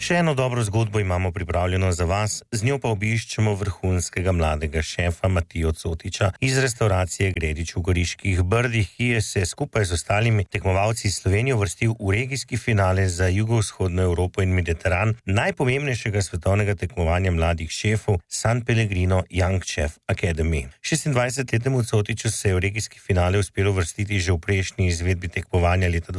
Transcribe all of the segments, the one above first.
Še eno dobro zgodbo imamo pripravljeno za vas, z njo pa obiščemo vrhunskega mladega šefa Matijo Cotiča iz restauracije Gredič v Goriških Brdih, ki je se skupaj z ostalimi tekmovalci iz Slovenije uvrstil v regijski finale za jugovzhodno Evropo in Mediteran najpomembnejšega svetovnega tekmovanja mladih šefov San Pellegrino Young Chef Academy. 26-letnemu Cotiču se je v regijski finale uspelo uvrstiti že v prejšnji izvedbi tekmovanja leta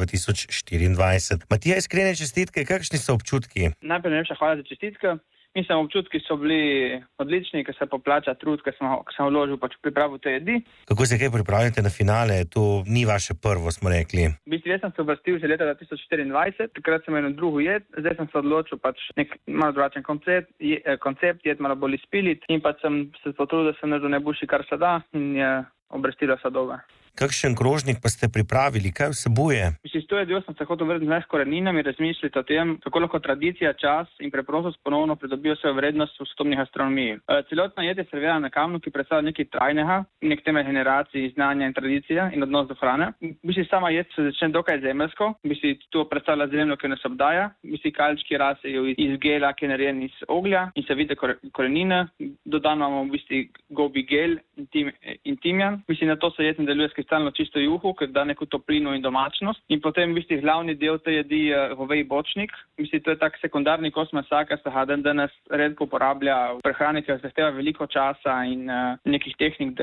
2024. Matija, iskrene čestitke, kakšni so občutki? Najprej najlepša hvala za čestitke. Mislim, občutki so bili odlični, ker se poplača trud, ker sem vložil v pripravo te jedi. Kako se kaj pripravljate na finale? To ni vaše prvo, smo rekli. V bistvu, jaz sem se uvrstil že leta 2024, takrat sem imel drugo jed, zdaj sem se odločil nek malo drugačen koncept, jed malo bolj izpilit in pa sem se potrudil, da sem naredil najboljši, kar se da in je obrestilo sadove. Kakšen krožnik pa ste pripravili? Kaj vsebuje? Mislim, to je del, sem se hotel vrniti z koreninami, razmišljati o tem, kako lahko tradicija, čas in preprostost ponovno pridobijo svojo vrednost v sodobni gastronomiji. Celotna jed je servirana na kamnu, ki predstavlja nekaj trajnega, nek temelj generacij, znanja in tradicije in odnos do hrane. Mislim, sama jed se začne dokaj zemeljsko, mislim, to predstavlja zemljo, ki nas obdaja, mislim, kalčki rasejo iz gela, ki je narejen iz oglja in se vidi korenine, dodano imamo v bistvu gobi gel in timjan. Mislim, na to se jed nadaljuje s kristalno čisto juho, ker da neko toplino in domačnost. In potem v bistvu glavni del te jedi je goveji bočnik. Mislim, to je tak sekundarni kos mesa, ki se ga danes redko uporablja v prehrani, ker zahteva veliko časa in nekih tehnik,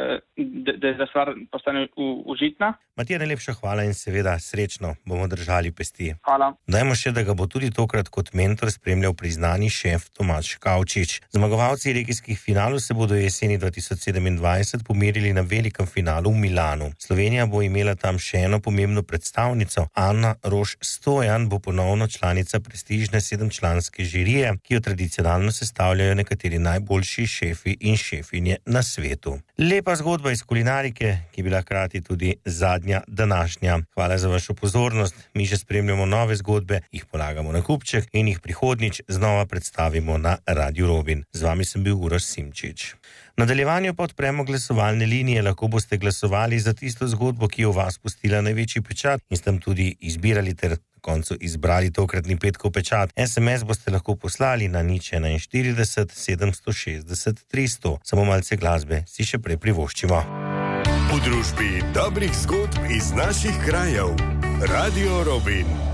da stvar postane užitna. Matija, najlepša hvala in seveda srečno bomo držali pesti. Hvala. Dajmo še, da ga bo tudi tokrat kot mentor spremljal priznani šef Tomaž Kavčič. Zmagovalci regijskih finalov se bodo jeseni 2027 pomerili na velikem finalu v Milanu. Slovenija bo imela tam še eno pomembno predstavnico. Anna Roš Stojan bo ponovno članica prestižne 7-članske žirije, ki jo tradicionalno sestavljajo nekateri najboljši šefi in šefinje na svetu. Lepa zgodba iz kulinarike, ki je bila hkrati tudi zadnja današnja. Hvala za vašo pozornost. Mi že spremljamo nove zgodbe, jih polagamo na kupček in jih prihodnjič znova predstavimo na Radio Robin. Z vami sem bil Uroš Simčič. V nadaljevanju pa odpremo glasovalne linije, lahko boste glasovali za tisto zgodbo, ki je v vas pustila največji pečat in s tem tudi izbirali ter na koncu izbrali tokratni petkov pečat. SMS boste lahko poslali na 041 760 300. Samo malce glasbe si še prej privoščimo. V družbi dobrih zgodb iz naših krajev. Radio Robin.